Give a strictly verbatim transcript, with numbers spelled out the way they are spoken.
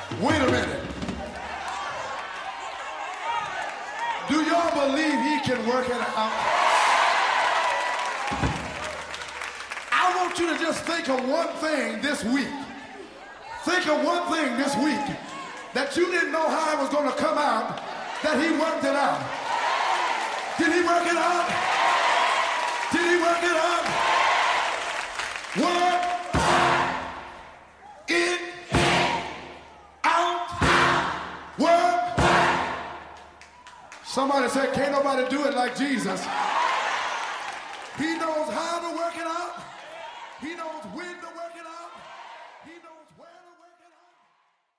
Wait a minute. Do y'all believe he can work it out? I want you to just think of one thing this week. Think of one thing this week that you didn't know how it was going to come out, that he worked it out. Did he work it out? Did he work it out? Work it out. Work. Somebody said, can't nobody do it like Jesus. He knows